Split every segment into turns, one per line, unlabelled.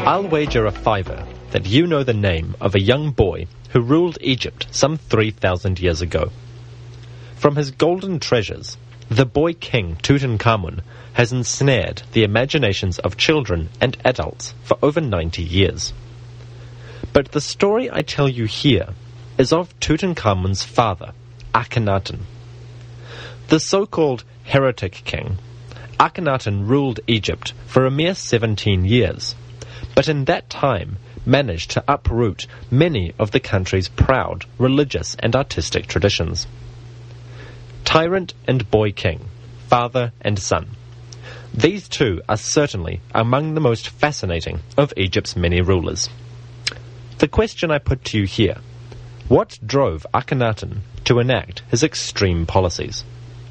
I'll wager a fiver that you know the name of a young boy who ruled Egypt some 3,000 years ago. From his golden treasures, the boy king Tutankhamun has ensnared the imaginations of children and adults for over 90 years. But the story I tell you here is of Tutankhamun's father, Akhenaten. The so-called heretic king, Akhenaten ruled Egypt for a mere 17 years, but in that time managed to uproot many of the country's proud religious and artistic traditions. Tyrant and boy king, father and son. These two are certainly among the most fascinating of Egypt's many rulers. The question I put to you here: what drove Akhenaten to enact his extreme policies?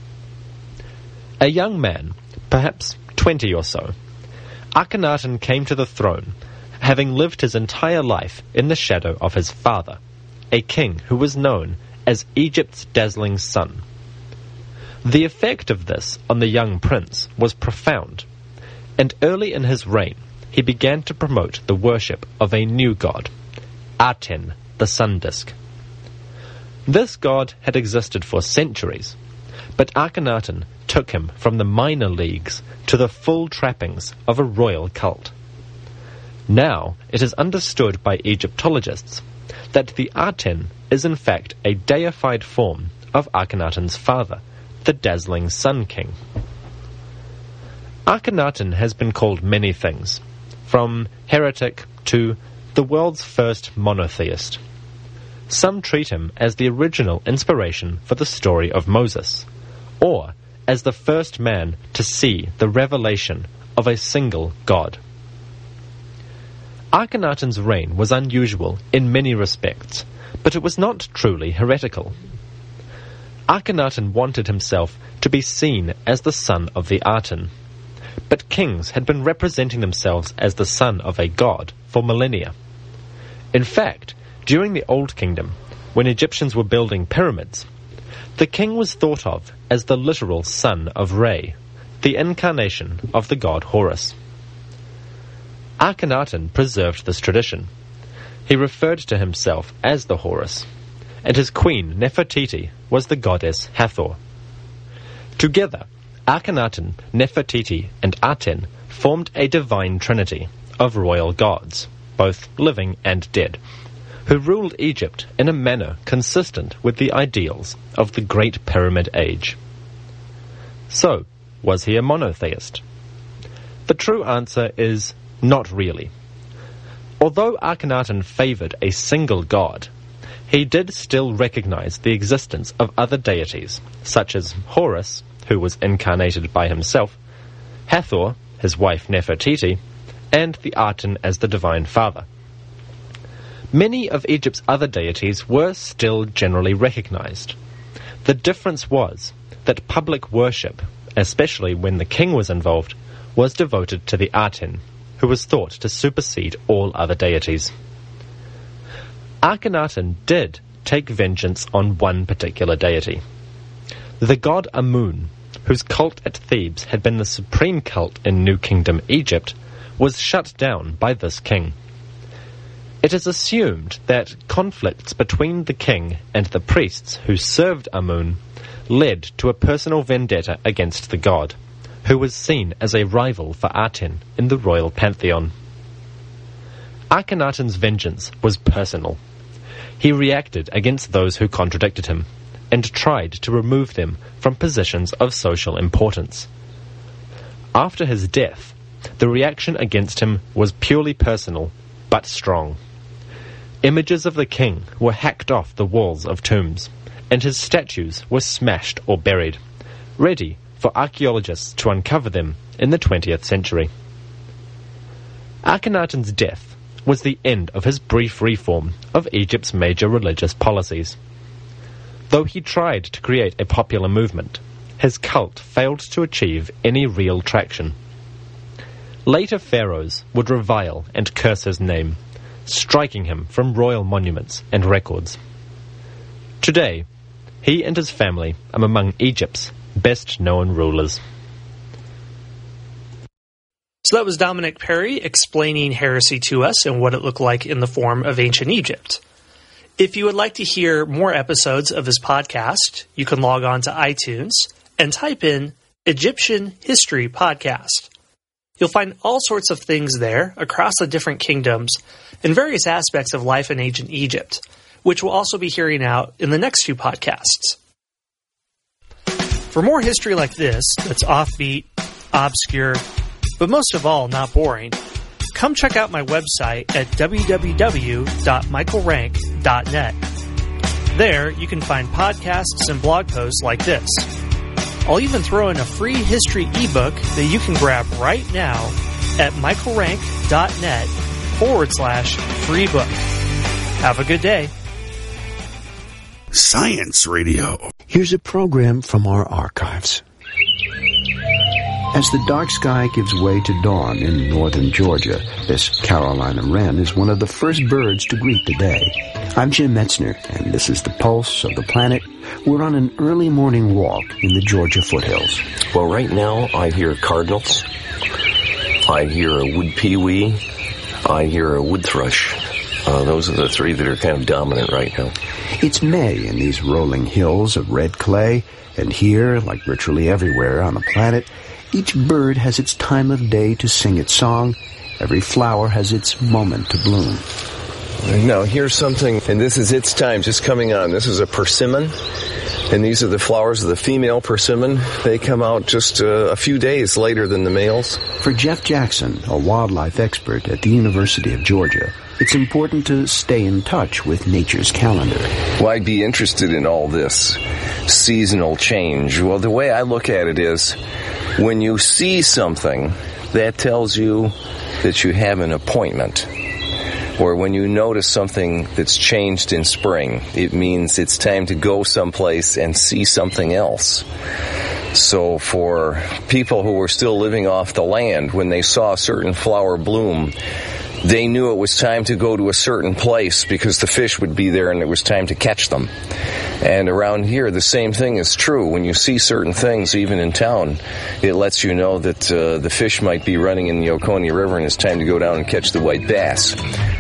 A young man, perhaps 20 or so, Akhenaten came to the throne, having lived his entire life in the shadow of his father, a king who was known as Egypt's dazzling sun. The effect of this on the young prince was profound, and early in his reign he began to promote the worship of a new god, Aten, the sun disk. This god had existed for centuries, but Akhenaten took him from the minor leagues to the full trappings of a royal cult. Now it is understood by Egyptologists that the Aten is in fact a deified form of Akhenaten's father, the dazzling Sun King. Akhenaten has been called many things, from heretic to the world's first monotheist. Some treat him as the original inspiration for the story of Moses, or as the first man to see the revelation of a single God. Akhenaten's reign was unusual in many respects, but it was not truly heretical. Akhenaten wanted himself to be seen as the son of the Aten, but kings had been representing themselves as the son of a god for millennia. In fact, during the Old Kingdom, when Egyptians were building pyramids, the king was thought of as the literal son of Re, the incarnation of the god Horus. Akhenaten preserved this tradition. He referred to himself as the Horus, and his queen Nefertiti was the goddess Hathor. Together, Akhenaten, Nefertiti, and Aten formed a divine trinity of royal gods, both living and dead, who ruled Egypt in a manner consistent with the ideals of the Great Pyramid Age. So, was he a monotheist? The true answer is not really. Although Akhenaten favored a single god, he did still recognize the existence of other deities, such as Horus, who was incarnated by himself, Hathor, his wife Nefertiti, and the Aten as the divine father. Many of Egypt's other deities were still generally recognized. The difference was that public worship, especially when the king was involved, was devoted to the Aten, who was thought to supersede all other deities. Akhenaten did take vengeance on one particular deity. The god Amun, whose cult at Thebes had been the supreme cult in New Kingdom Egypt, was shut down by this king. It is assumed that conflicts between the king and the priests who served Amun led to a personal vendetta against the god, who was seen as a rival for Aten in the royal pantheon. Akhenaten's vengeance was personal. He reacted against those who contradicted him, and tried to remove them from positions of social importance. After his death, the reaction against him was purely personal, but strong. Images of the king were hacked off the walls of tombs, and his statues were smashed or buried, ready for archaeologists to uncover them in the 20th century. Akhenaten's death was the end of his brief reform of Egypt's major religious policies. Though he tried to create a popular movement, his cult failed to achieve any real traction. Later pharaohs would revile and curse his name, striking him from royal monuments and records. Today, he and his family are among Egypt's best-known rulers.
So that was Dominic Perry explaining heresy to us and what it looked like in the form of ancient Egypt. If you would like to hear more episodes of his podcast, you can log on to iTunes and type in Egyptian History Podcast. You'll find all sorts of things there across the different kingdoms and various aspects of life in ancient Egypt, which we'll also be hearing out in the next few podcasts. For more history like this, that's offbeat, obscure, but most of all, not boring, come check out my website at www.michaelrank.net. There, you can find podcasts and blog posts like this. I'll even throw in a free history ebook that you can grab right now at michaelrank.net/free book. Have a good day.
Science Radio.
Here's a program from our archives. As the dark sky gives way to dawn in northern Georgia, this Carolina wren is one of the first birds to greet the day. I'm Jim Metzner, and this is the Pulse of the Planet. We're on an early morning walk in the Georgia foothills.
Well, right now I hear cardinals, I hear a wood pewee, I hear a wood thrush. Those are the three that are kind of dominant right now.
It's May in these rolling hills of red clay, and here, like virtually everywhere on the planet, each bird has its time of day to sing its song. Every flower has its moment to bloom.
Now, here's something, and this is its time just coming on. This is a persimmon, and these are the flowers of the female persimmon. They come out just a few days later than the males.
For Jeff Jackson, a wildlife expert at the University of Georgia, it's important to stay in touch with nature's calendar.
Well, I'd be interested in all this seasonal change. Well, the way I look at it is, when you see something, that tells you that you have an appointment. Or when you notice something that's changed in spring, it means it's time to go someplace and see something else. So for people who were still living off the land, when they saw a certain flower bloom, they knew it was time to go to a certain place because the fish would be there and it was time to catch them. And around here, the same thing is true. When you see certain things, even in town, it lets you know that the fish might be running in the Oconee River and it's time to go down and catch the white bass.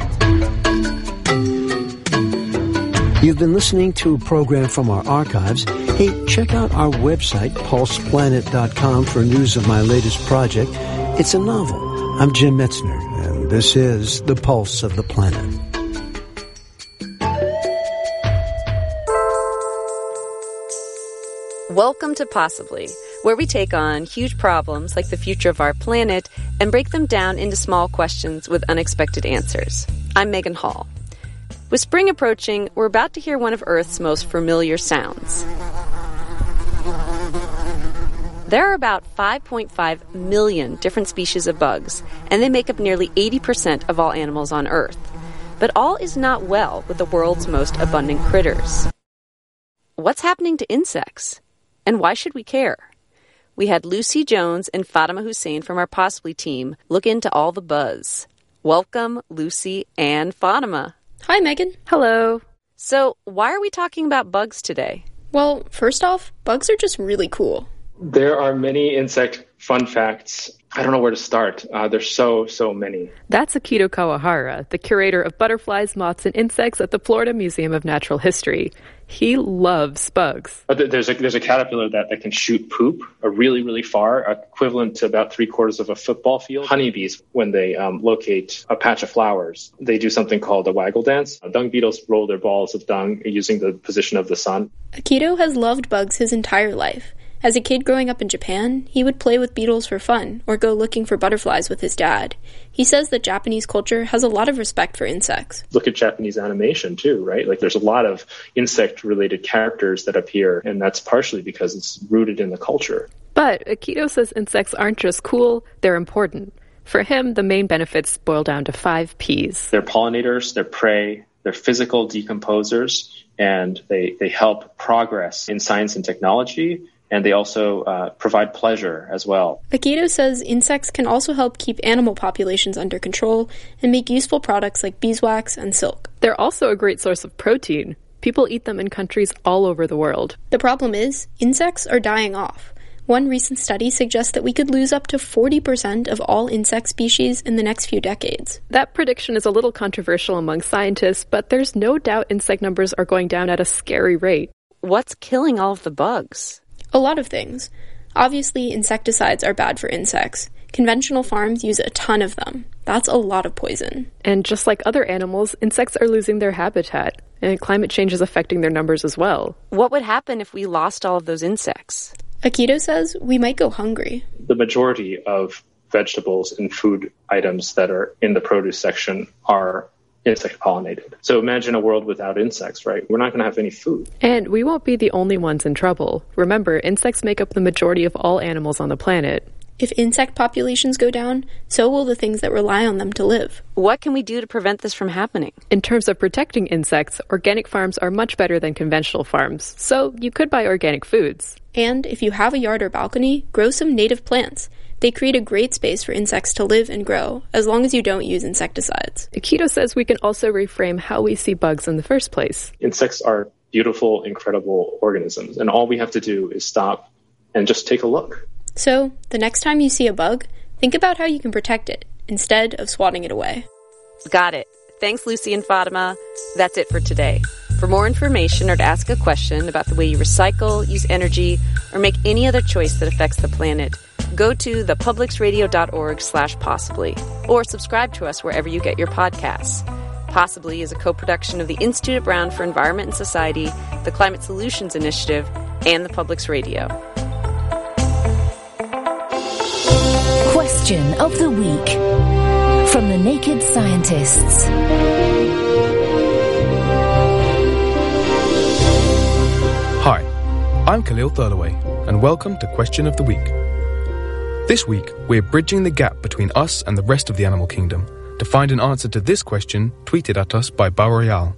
You've been listening to a program from our archives. Hey, check out our website, pulseplanet.com, for news of my latest project. It's a novel. I'm Jim Metzner, and this is The Pulse of the Planet.
Welcome to Possibly, where we take on huge problems like the future of our planet and break them down into small questions with unexpected answers. I'm Megan Hall. With spring approaching, we're about to hear one of Earth's most familiar sounds. There are about 5.5 million different species of bugs, and they make up nearly 80% of all animals on Earth. But all is not well with the world's most abundant critters. What's happening to insects? And why should we care? We had Lucy Jones and Fatima Hussein from our Possibly team look into all the buzz. Welcome, Lucy and Fatima.
Hi, Megan.
Hello. So, why are we talking about bugs today?
Well, first off, bugs are just really cool.
There are many insect fun facts. I don't know where to start. There's so many.
That's Akito Kawahara, the curator of butterflies, moths, and insects at the Florida Museum of Natural History. He loves bugs.
There's a caterpillar that can shoot poop really, really far, equivalent to about 3/4 of a football field. Honeybees, when they locate a patch of flowers, they do something called a waggle dance. Dung beetles roll their balls of dung using the position of the sun.
Akito has loved bugs his entire life. As a kid growing up in Japan, he would play with beetles for fun or go looking for butterflies with his dad. He says that Japanese culture has a lot of respect for insects.
Look at Japanese animation too, right? Like there's a lot of insect-related characters that appear, and that's partially because it's rooted in the culture.
But Akito says insects aren't just cool, they're important. For him, the main benefits boil down to 5 Ps.
They're pollinators, they're prey, they're physical decomposers, and they help progress in science and technology. And they also provide pleasure as well.
Akito says insects can also help keep animal populations under control and make useful products like beeswax and silk.
They're also a great source of protein. People eat them in countries all over the world.
The problem is, insects are dying off. One recent study suggests that we could lose up to 40% of all insect species in the next few decades.
That prediction is a little controversial among scientists, but there's no doubt insect numbers are going down at a scary rate.
What's killing all of the bugs?
A lot of things. Obviously, insecticides are bad for insects. Conventional farms use a ton of them. That's a lot of poison.
And just like other animals, insects are losing their habitat, and climate change is affecting their numbers as well.
What would happen if we lost all of those insects?
Akito says we might go hungry.
The majority of vegetables and food items that are in the produce section are insect pollinated. So imagine a world without insects, right? We're not going to have any food.
And we won't be the only ones in trouble. Remember, insects make up the majority of all animals on the planet.
If insect populations go down, so will the things that rely on them to live.
What can we do to prevent this from happening?
In terms of protecting insects, organic farms are much better than conventional farms, so you could buy organic foods.
And if you have a yard or balcony, grow some native plants. They create a great space for insects to live and grow, as long as you don't use insecticides.
Akito says we can also reframe how we see bugs in the first place.
Insects are beautiful, incredible organisms, and all we have to do is stop and just take a look.
So, the next time you see a bug, think about how you can protect it, instead of swatting it away.
Got it. Thanks, Lucy and Fatima. That's it for today. For more information or to ask a question about the way you recycle, use energy, or make any other choice that affects the planet, go to thepublicsradio.org/possibly, or subscribe to us wherever you get your podcasts. Possibly is a co-production of the Institute at Brown for Environment and Society, the Climate Solutions Initiative, and the Publics Radio.
Question of the Week from the Naked Scientists.
Hi, I'm Khalil Thurlaway, and welcome to Question of the Week. This week, we're bridging the gap between us and the rest of the animal kingdom to find an answer to this question tweeted at us by Baurial.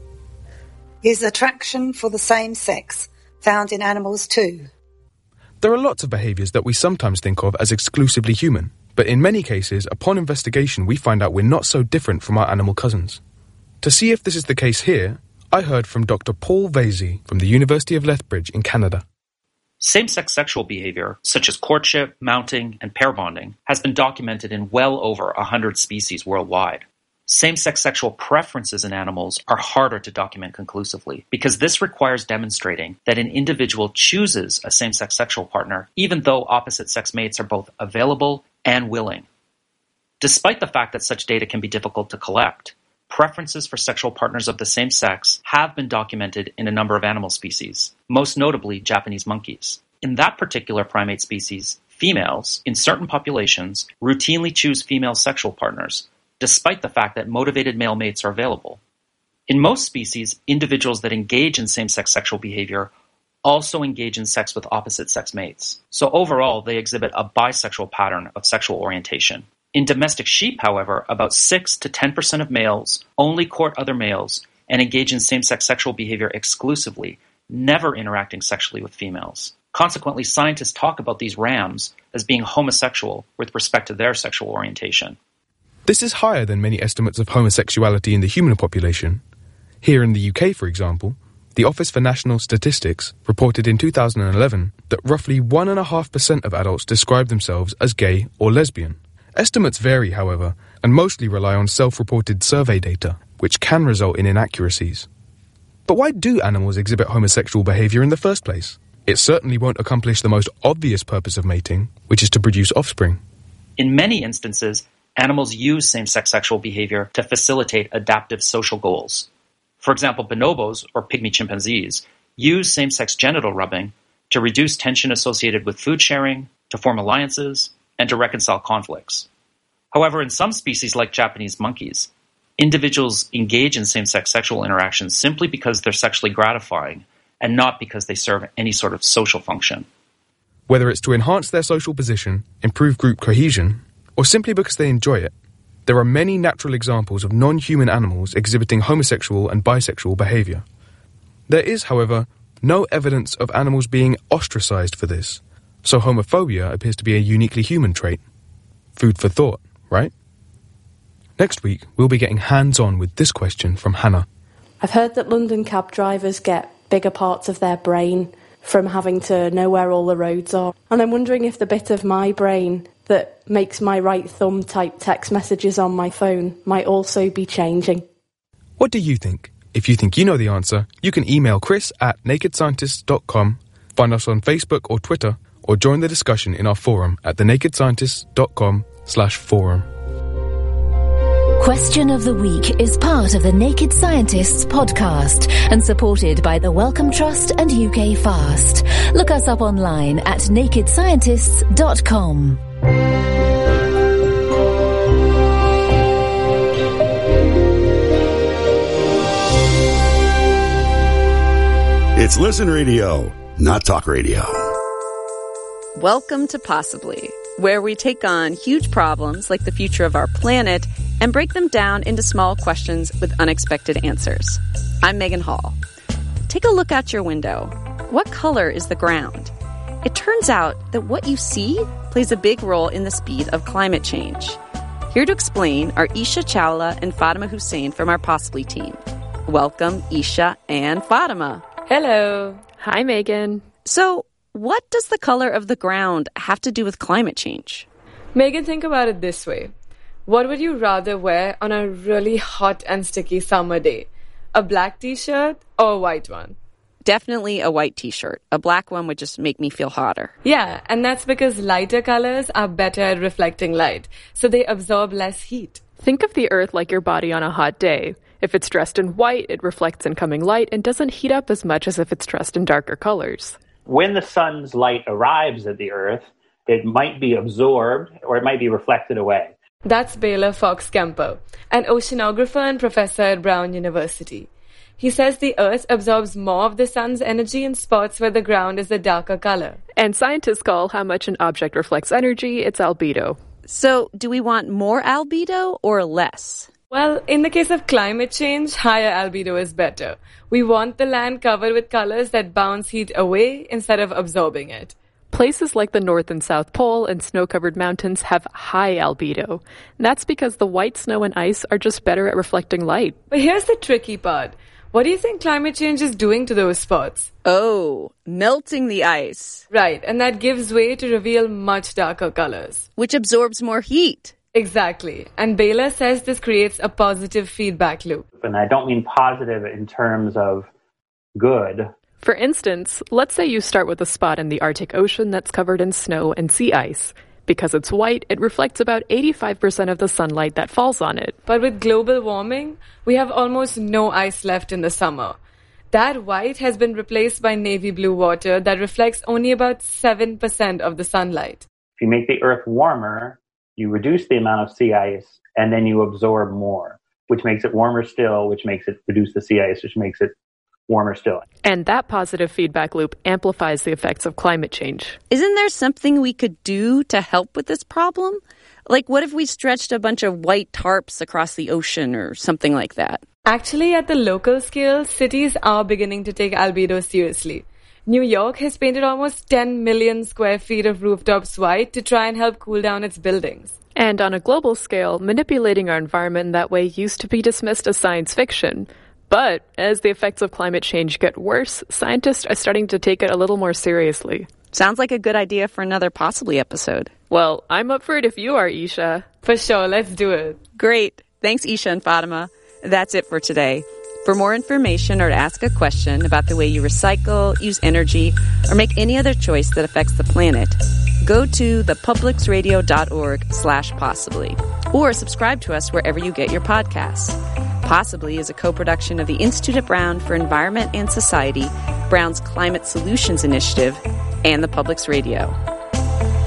Is attraction for the same sex found in animals too?
There are lots of behaviours that we sometimes think of as exclusively human, but in many cases, upon investigation, we find out we're not so different from our animal cousins. To see if this is the case here, I heard from Dr. Paul Vasey from the University of Lethbridge in Canada.
Same-sex sexual behavior, such as courtship, mounting, and pair bonding, has been documented in well over 100 species worldwide. Same-sex sexual preferences in animals are harder to document conclusively because this requires demonstrating that an individual chooses a same-sex sexual partner even though opposite-sex mates are both available and willing. Despite the fact that such data can be difficult to collect, preferences for sexual partners of the same sex have been documented in a number of animal species, most notably Japanese monkeys. In that particular primate species, females, in certain populations, routinely choose female sexual partners, despite the fact that motivated male mates are available. In most species, individuals that engage in same-sex sexual behavior also engage in sex with opposite-sex mates. So overall, they exhibit a bisexual pattern of sexual orientation. In domestic sheep, however, about 6 to 10% of males only court other males and engage in same-sex sexual behavior exclusively, never interacting sexually with females. Consequently, scientists talk about these rams as being homosexual with respect to their sexual orientation.
This is higher than many estimates of homosexuality in the human population. Here in the UK, for example, the Office for National Statistics reported in 2011 that roughly 1.5% of adults describe themselves as gay or lesbian. Estimates vary, however, and mostly rely on self-reported survey data, which can result in inaccuracies. But why do animals exhibit homosexual behavior in the first place? It certainly won't accomplish the most obvious purpose of mating, which is to produce offspring.
In many instances, animals use same-sex sexual behavior to facilitate adaptive social goals. For example, bonobos, or pygmy chimpanzees, use same-sex genital rubbing to reduce tension associated with food sharing, to form alliances, and to reconcile conflicts. However, in some species like Japanese monkeys, individuals engage in same-sex sexual interactions simply because they're sexually gratifying and not because they serve any sort of social function.
Whether it's to enhance their social position, improve group cohesion, or simply because they enjoy it, there are many natural examples of non-human animals exhibiting homosexual and bisexual behavior. There is, however, no evidence of animals being ostracized for this, so homophobia appears to be a uniquely human trait. Food for thought, right? Next week, we'll be getting hands-on with this question from Hannah.
I've heard that London cab drivers get bigger parts of their brain from having to know where all the roads are. And I'm wondering if the bit of my brain that makes my right thumb type text messages on my phone might also be changing.
What do you think? If you think you know the answer, you can email chris@nakedscientists.com, find us on Facebook or Twitter, or join the discussion in our forum at thenakedscientists.com/forum.
Question of the Week is part of the Naked Scientists podcast and supported by the Wellcome Trust and UK Fast. Look us up online at nakedscientists.com.
It's Listen Radio, not Talk Radio.
Welcome to Possibly, where we take on huge problems like the future of our planet and break them down into small questions with unexpected answers. I'm Megan Hall. Take a look out your window. What color is the ground? It turns out that what you see plays a big role in the speed of climate change. Here to explain are Isha Chawla and Fatima Hussein from our Possibly team. Welcome, Isha and Fatima.
Hello. Hi, Megan.
So, what does the color of the ground have to do with climate change?
Megan, think about it this way. What would you rather wear on a really hot and sticky summer day? A black t-shirt or a white one?
Definitely a white t-shirt. A black one would just make me feel hotter.
Yeah, and that's because lighter colors are better at reflecting light, so they absorb less heat.
Think of the Earth like your body on a hot day. If it's dressed in white, it reflects incoming light and doesn't heat up as much as if it's dressed in darker colors.
When the sun's light arrives at the Earth, it might be absorbed or it might be reflected away.
That's Baylor Fox-Kemper, an oceanographer and professor at Brown University. He says the Earth absorbs more of the sun's energy in spots where the ground is a darker color.
And scientists call how much an object reflects energy its albedo.
So, do we want more albedo or less?
Well, in the case of climate change, higher albedo is better. We want the land covered with colors that bounce heat away instead of absorbing it.
Places like the North and South Pole and snow-covered mountains have high albedo. That's because the white snow and ice are just better at reflecting light.
But here's the tricky part. What do you think climate change is doing to those spots?
Oh, melting the ice.
Right, and that gives way to reveal much darker colors.
Which absorbs more heat.
Exactly. And Baylor says this creates a positive feedback loop.
And I don't mean positive in terms of good.
For instance, let's say you start with a spot in the Arctic Ocean that's covered in snow and sea ice. Because it's white, it reflects about 85% of the sunlight that falls on it.
But with global warming, we have almost no ice left in the summer. That white has been replaced by navy blue water that reflects only about 7% of the sunlight.
If you make the Earth warmer, you reduce the amount of sea ice, and then you absorb more, which makes it warmer still, which makes it reduce the sea ice, which makes it warmer still.
And that positive feedback loop amplifies the effects of climate change.
Isn't there something we could do to help with this problem? Like, what if we stretched a bunch of white tarps across the ocean or something like that?
Actually, at the local scale, cities are beginning to take albedo seriously. New York has painted almost 10 million square feet of rooftops white to try and help cool down its buildings.
And on a global scale, manipulating our environment in that way used to be dismissed as science fiction. But as the effects of climate change get worse, scientists are starting to take it a little more seriously.
Sounds like a good idea for another Possibly episode.
Well, I'm up for it if you are, Isha.
For sure, let's do it.
Great. Thanks, Isha and Fatima. That's it for today. For more information or to ask a question about the way you recycle, use energy, or make any other choice that affects the planet, go to thepublicsradio.org/possibly or subscribe to us wherever you get your podcasts. Possibly is a co-production of the Institute at Brown for Environment and Society, Brown's Climate Solutions Initiative, and the Public's Radio.